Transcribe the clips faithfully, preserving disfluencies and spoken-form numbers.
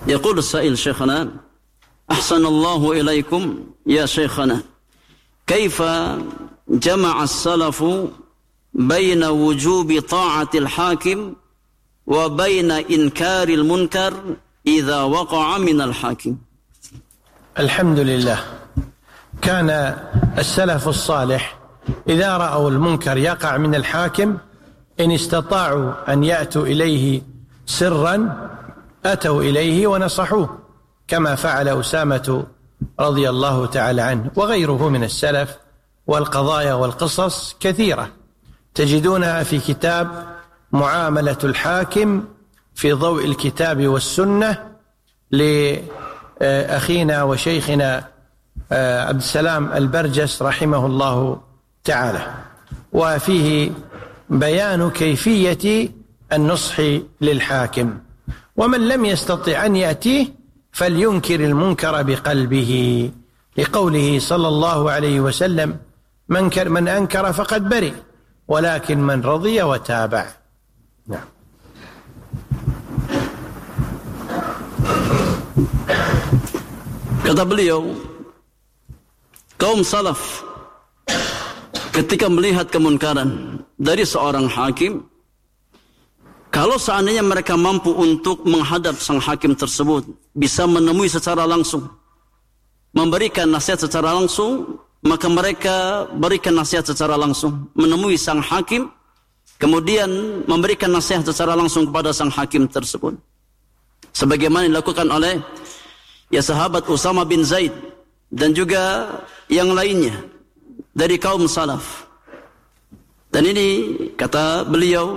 يقول السائل شيخنا أحسن الله إليكم يا شيخنا كيف جمع السلف بين وجوب طاعة الحاكم وبين إنكار المنكر إذا وقع من الحاكم. الحمد لله. كان السلف الصالح إذا رأوا المنكر يقع من الحاكم إن استطاعوا أن يأتوا إليه سرا أتوا إليه ونصحوه كما فعل أسامة رضي الله تعالى عنه وغيره من السلف، والقضايا والقصص كثيرة تجدونها في كتاب معاملة الحاكم في ضوء الكتاب والسنة لأخينا وشيخنا عبد السلام البرجس رحمه الله تعالى، وفيه بيان كيفية النصح للحاكم. ومن لم يستطع أن يأتيه فلينكر المنكر بقلبه لقوله صلى الله عليه وسلم من, من أنكر فقد برئ ولكن من رضي وتابع. نعم. Kata beliau, kaum salaf ketika melihat kemunkaran dari seorang hakim, kalau seandainya mereka mampu untuk menghadap sang hakim tersebut, bisa menemui secara langsung, memberikan nasihat secara langsung, maka mereka berikan nasihat secara langsung, menemui sang hakim, kemudian memberikan nasihat secara langsung kepada sang hakim tersebut. Sebagaimana dilakukan oleh ya sahabat Usama bin Zaid dan juga yang lainnya dari kaum salaf. Dan ini kata beliau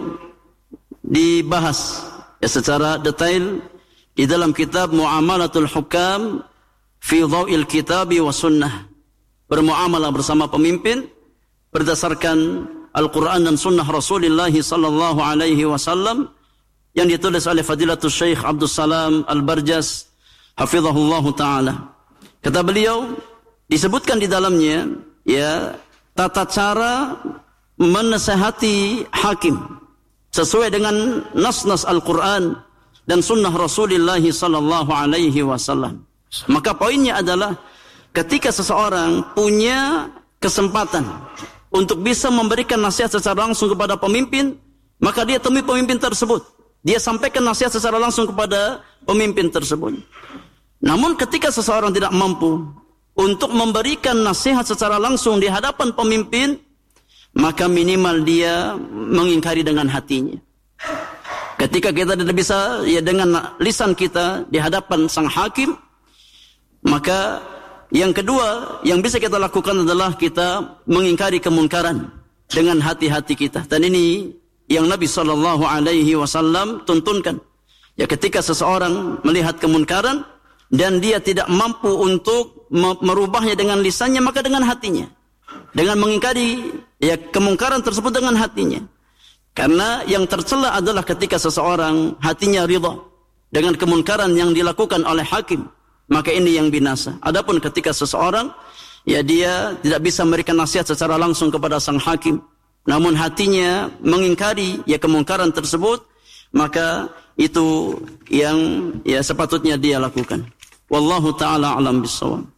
dibahas ya secara detail di dalam kitab Muamalatul Hukam fi Dhawil Kitabi wa Sunnah. Bermuamalah bersama pemimpin berdasarkan Al-Quran dan Sunnah Rasulullah sallallahu alaihi wasallam yang ditulis oleh Fadilatul Syekh Abdul Salam Al-Barjas hafizahullahu ta'ala. Kata beliau, disebutkan di dalamnya ya tata cara menasihati hakim sesuai dengan nas-nas Al-Quran dan Sunnah Rasulullah sallallahu alaihi wasallam. Maka poinnya adalah ketika seseorang punya kesempatan untuk bisa memberikan nasihat secara langsung kepada pemimpin, maka dia temui pemimpin tersebut. Dia sampaikan nasihat secara langsung kepada pemimpin tersebut. Namun ketika seseorang tidak mampu untuk memberikan nasihat secara langsung di hadapan pemimpin, maka minimal dia mengingkari dengan hatinya. Ketika kita tidak bisa ya dengan lisan kita di hadapan sang hakim, maka yang kedua yang bisa kita lakukan adalah kita mengingkari kemunkaran dengan hati-hati kita. Dan ini yang Nabi sallallahu alaihi wasallam tuntunkan. Ya ketika seseorang melihat kemunkaran dan dia tidak mampu untuk merubahnya dengan lisannya, maka dengan hatinya. Dengan mengingkari ya kemungkaran tersebut dengan hatinya. Karena yang tercela adalah ketika seseorang hatinya ridha dengan kemunkaran yang dilakukan oleh hakim, maka ini yang binasa. Adapun ketika seseorang ya dia tidak bisa memberikan nasihat secara langsung kepada sang hakim, namun hatinya mengingkari ya kemungkaran tersebut, maka itu yang ya sepatutnya dia lakukan. Wallahu ta'ala alam bissawab.